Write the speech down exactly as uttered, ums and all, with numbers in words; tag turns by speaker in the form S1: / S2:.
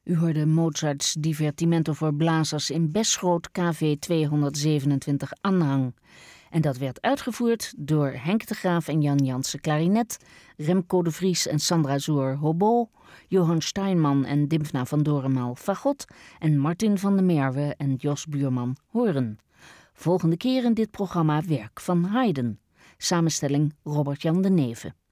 S1: U hoorde Mozarts Divertimento voor blazers in Besgroot K V tweehonderdzevenentwintig Anhang. En dat werd uitgevoerd door Henk de Graaf en Jan Jansen klarinet, Remco de Vries en Sandra Zoer hobo, Johan Steinman en Dimfna van Dorenmaal fagot en Martin van der Merwe en Jos Buurman horen. Volgende keer in dit programma werk van Haydn. Samenstelling Robert-Jan de Neve.